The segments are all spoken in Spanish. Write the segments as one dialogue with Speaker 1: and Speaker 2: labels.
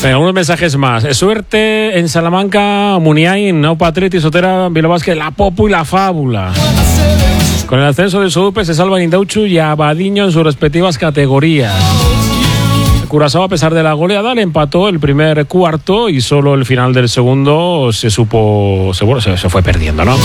Speaker 1: Venga, unos mensajes más. Suerte en Salamanca, Muniain, Nau Patriti, Sotera, Bilbao Basket, La Popu y La Fábula. Con el ascenso de Sodupe se salvan Indauchu y Abadiño en sus respectivas categorías. Curazao, a pesar de la goleada, le empató el primer cuarto y solo el final del segundo se fue perdiendo, ¿no?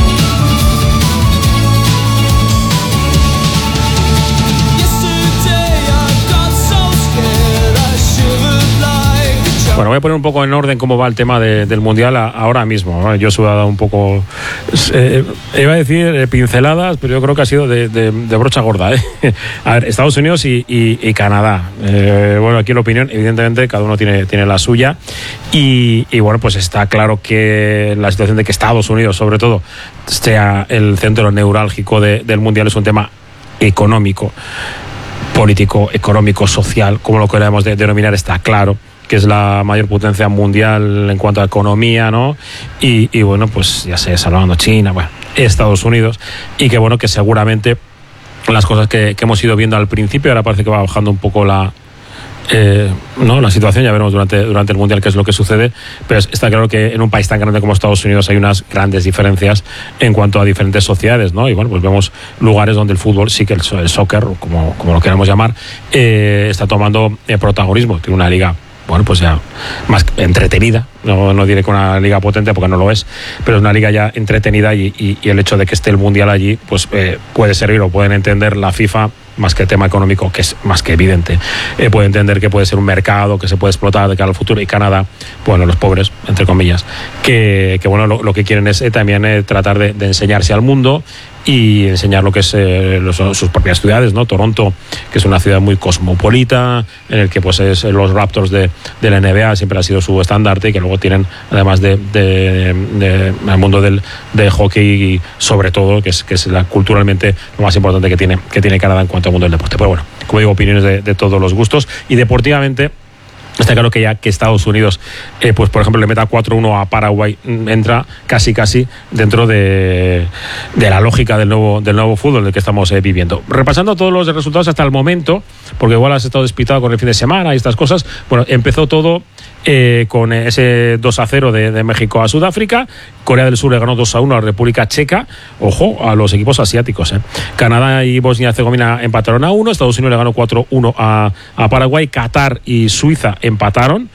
Speaker 1: Bueno, voy a poner un poco en orden cómo va el tema del Mundial ahora mismo, ¿no? Yo he dado un poco, iba a decir pinceladas, pero yo creo que ha sido de brocha gorda, ¿eh? A ver, Estados Unidos y Canadá. Bueno, aquí la opinión, evidentemente, cada uno tiene la suya. Y bueno, pues está claro que la situación de que Estados Unidos, sobre todo, sea el centro neurálgico del Mundial es un tema económico, político, económico, social, como lo queramos denominar, está claro que es la mayor potencia mundial en cuanto a economía, ¿no? Y bueno, pues ya sé, salvando China, bueno, Estados Unidos, y que bueno, que seguramente las cosas que hemos ido viendo al principio, ahora parece que va bajando un poco la situación, ya veremos durante el Mundial qué es lo que sucede, pero está claro que en un país tan grande como Estados Unidos hay unas grandes diferencias en cuanto a diferentes sociedades, ¿no? Y bueno, pues vemos lugares donde el fútbol, sí que el soccer, como lo queramos llamar, está tomando protagonismo, tiene una liga, bueno, pues ya más entretenida, no diré que una liga potente porque no lo es, pero es una liga ya entretenida y el hecho de que esté el Mundial allí, pues puede servir o pueden entender la FIFA, más que el tema económico, que es más que evidente, puede entender que puede ser un mercado que se puede explotar de cara al futuro, y Canadá, bueno, los pobres, entre comillas, que bueno, lo que quieren es también tratar de enseñarse al mundo y enseñar lo que es sus propias ciudades, ¿no? Toronto, que es una ciudad muy cosmopolita, en el que pues es los Raptors de la NBA siempre ha sido su estandarte, y que luego tienen, además del mundo del hockey, y sobre todo, que es culturalmente lo más importante que tiene Canadá en cuanto al mundo del deporte. Pero bueno, como digo, opiniones de todos los gustos, y deportivamente está claro que ya que Estados Unidos, pues por ejemplo, le meta 4-1 a Paraguay, entra casi dentro de la lógica del nuevo fútbol del que estamos viviendo. Repasando todos los resultados hasta el momento, porque igual has estado despistado con el fin de semana y estas cosas. Bueno, empezó todo con ese 2-0 de México a Sudáfrica. Corea del Sur le ganó 2-1 a la República Checa. Ojo a los equipos asiáticos, ¿eh? Canadá y Bosnia-Herzegovina empataron a 1. Estados Unidos le ganó 4-1 a Paraguay. Qatar y Suiza empataron.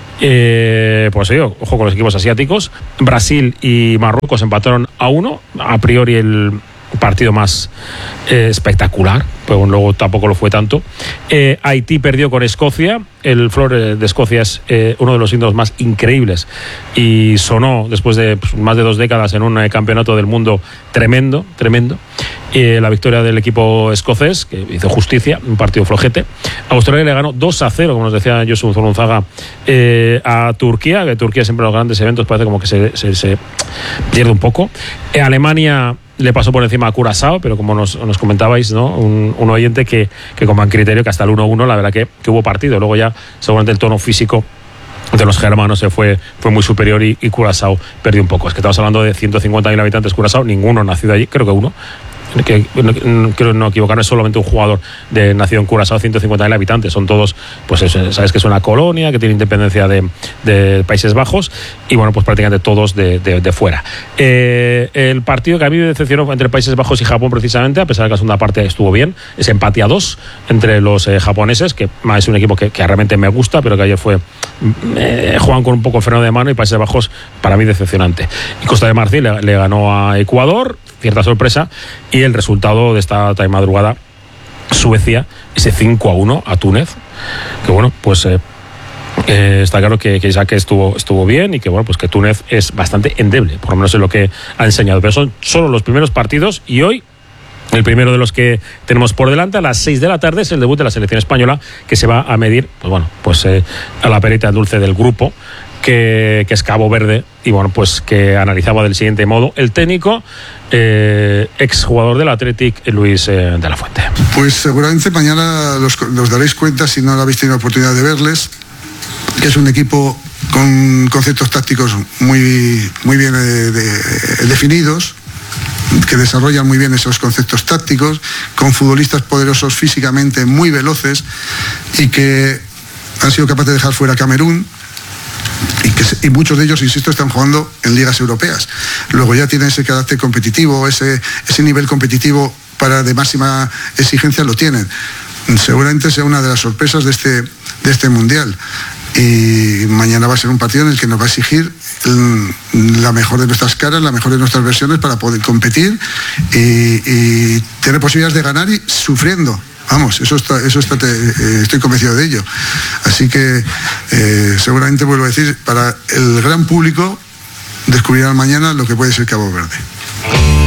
Speaker 1: Pues ojo con los equipos asiáticos. Brasil y Marruecos empataron a 1. A priori el partido más espectacular, pero luego tampoco lo fue tanto. Haití perdió con Escocia. El flor de Escocia es uno de los himnos más increíbles y sonó después de más de 2 décadas en un campeonato del mundo tremendo. La victoria del equipo escocés, que hizo justicia, un partido flojete. Australia le ganó 2-0, como nos decía Josu Zurunzaga, a Turquía, que Turquía siempre en los grandes eventos parece como que se pierde un poco. Alemania le pasó por encima a Curazao, pero como nos comentabais, ¿no? Un oyente que con buen criterio, que hasta el 1-1 la verdad que hubo partido. Luego ya seguramente el tono físico de los germanos fue muy superior y Curazao perdió un poco. Es que estamos hablando de 150.000 habitantes Curazao, ninguno nacido allí, creo que uno. Creo no equivocarme, es solamente un jugador nacido en Curazao, 150.000 habitantes, son todos, pues sabes que es una colonia que tiene independencia de Países Bajos, y bueno, pues prácticamente todos de fuera. El partido que a mí me decepcionó entre Países Bajos y Japón, precisamente, a pesar de que la segunda parte estuvo bien, es empate a 2 entre los japoneses, que es un equipo que realmente me gusta, pero que ayer juegan con un poco freno de mano, y Países Bajos para mí decepcionante. Y Costa de Marfil le ganó a Ecuador, cierta sorpresa, y el resultado de esta madrugada, Suecia, ese 5-1 a Túnez, que bueno, pues está claro que ya que estuvo bien, y que bueno, pues que Túnez es bastante endeble, por lo menos es lo que ha enseñado, pero son solo los primeros partidos, y hoy el primero de los que tenemos por delante a las 6 de la tarde es el debut de la selección española, que se va a medir, pues bueno, pues a la perita dulce del grupo, que es Cabo Verde, y bueno, pues que analizaba del siguiente modo el técnico, exjugador del Athletic, Luis de la Fuente.
Speaker 2: Pues seguramente mañana los daréis cuenta, si no lo habéis tenido oportunidad de verles, que es un equipo con conceptos tácticos muy bien definidos, que desarrollan muy bien esos conceptos tácticos, con futbolistas poderosos físicamente, muy veloces, y que han sido capaces de dejar fuera a Camerún, y muchos de ellos, insisto, están jugando en ligas europeas. Luego ya tienen ese carácter competitivo, ese nivel competitivo de máxima exigencia, lo tienen. Seguramente sea una de las sorpresas de este Mundial. Y mañana va a ser un partido en el que nos va a exigir la mejor de nuestras caras, la mejor de nuestras versiones para poder competir y tener posibilidades de ganar y sufriendo. Vamos, estoy convencido de ello. Así que seguramente, vuelvo a decir, para el gran público descubrirán mañana lo que puede ser Cabo Verde.